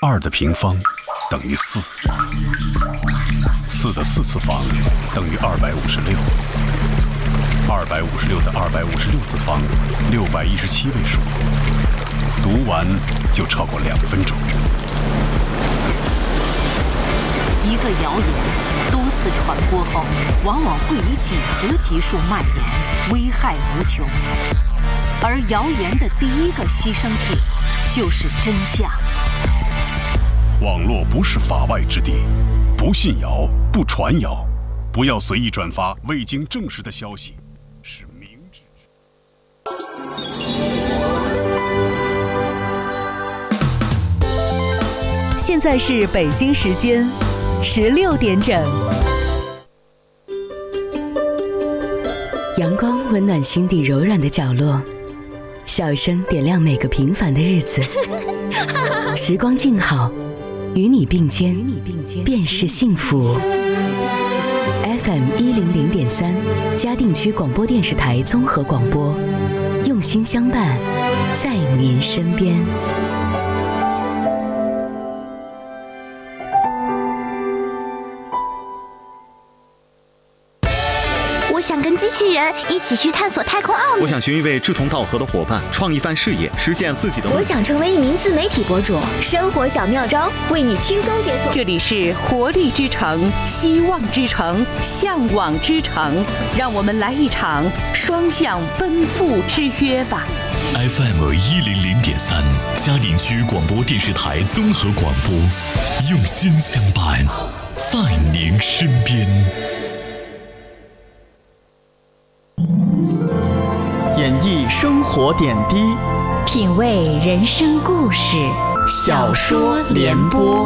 2的平方等于4，4的4次方等于256，256的256次方617位数，读完就超过2分钟。 一个谣言多次传播后，往往会以几何级数蔓延，危害无穷。而谣言的第一个牺牲品就是真相。 网络不是法外之地，不信谣，不传谣，不要随意转发未经证实的消息，是明智。 现在是北京时间16点整。阳光温暖心底柔软的角落，笑声点亮每个平凡的日子。时光静好，与你并肩便是幸福。FM 100.3嘉定区广播电视台综合广播，用心相伴，在您身边。 我想跟机器人一起去探索太空奥秘。 我想寻一位志同道合的伙伴，创一番事业，实现自己的梦。 我想成为一名自媒体博主，生活小妙招为你轻松解锁。 这里是活力之城、希望之城、向往之城，让我们来一场双向奔赴之约吧。 FM 100.3嘉定区广播电视台综合广播，用心相伴，在您身边。 演绎生活点滴， 品味人生故事， 小说联播。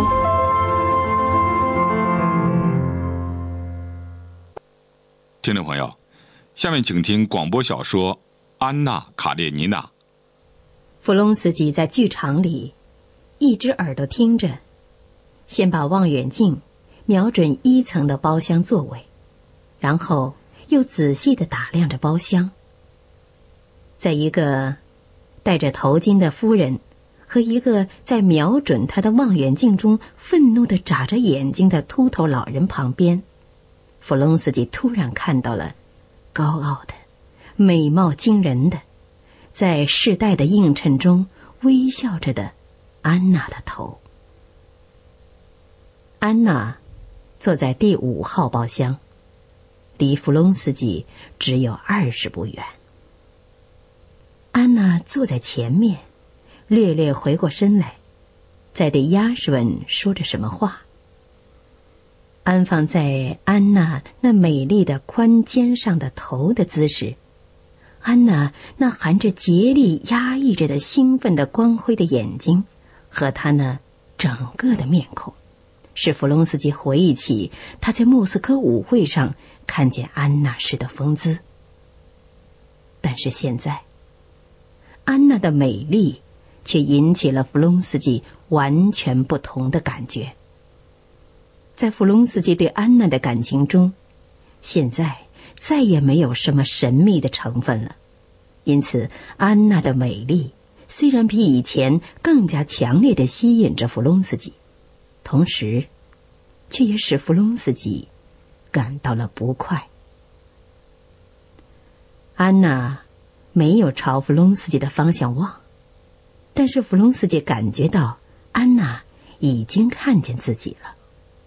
听众朋友，下面请听广播小说《安娜·卡列尼娜》。 弗隆斯基在剧场里，一只耳朵听着，先把望远镜瞄准1层的包厢座位，然后又仔细地打量着包厢。在一个戴着头巾的夫人和一个在瞄准他的望远镜中愤怒地眨着眼睛的秃头老人旁边，弗隆斯基突然看到了高傲的、美貌惊人的，在世代的映衬中微笑着的安娜的头。安娜坐在第5号包厢，离弗隆斯基只有20步远。安娜坐在前面，略略回过身来，在对亚什文说着什么话。安放在安娜那美丽的宽肩上的头的姿势，安娜那含着竭力压抑着的兴奋的光辉的眼睛，和她那整个的面孔，使弗隆斯基回忆起他在莫斯科舞会上看见安娜时的风姿。但是现在，安娜的美丽却引起了弗隆斯基完全不同的感觉。在弗隆斯基对安娜的感情中，现在再也没有什么神秘的成分了。因此，安娜的美丽虽然比以前更加强烈地吸引着弗隆斯基，同时却也使弗隆斯基感到了不快。安娜没有朝弗隆斯基的方向望，但是弗隆斯基感觉到安娜已经看见自己了。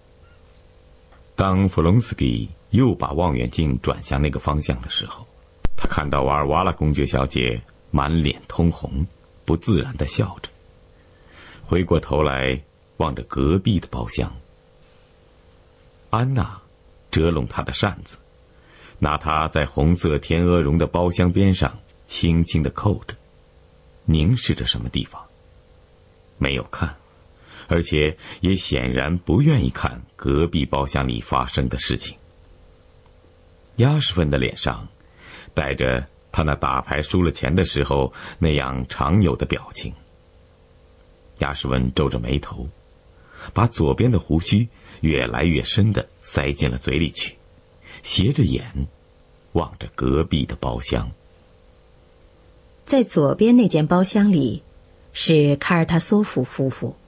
当弗隆斯基又把望远镜转向那个方向的时候，他看到瓦尔瓦拉公爵小姐满脸通红，不自然地笑着，回过头来望着隔壁的包厢。安娜折拢她的扇子，拿它在红色天鹅绒的包厢边上轻轻地扣着，凝视着什么地方，没有看，而且也显然不愿意看隔壁包厢里发生的事情。亚什芬的脸上带着他那打牌输了钱的时候那样常有的表情。亚什芬皱着眉头，把左边的胡须越来越深地塞进了嘴里去，斜着眼望着隔壁的包厢。 在左边那间包厢里是卡尔塔索夫夫妇，